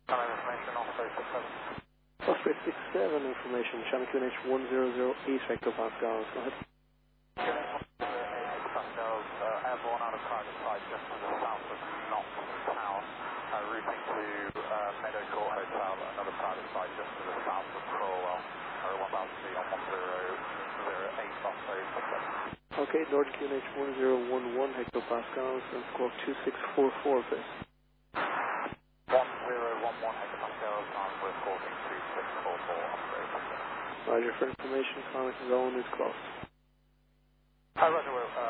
Information, Osprey 67. Osprey 67 information, channel QNH 1008 hectopascals. Go ahead. QNH 108 Pascals, airborne out of target site just to the south of Knox Tower, routing to Meadow Court Hotel, another private site just to the south of Crawwell, 1000 feet on 1008 Osprey 67. Okay, North QNH 1011 hectopascals, and squawk 2644, please. 1011 hectopascals, and we're squawking 2644 Osprey 67. Roger, for information, sonic zone is closed. Roger, we're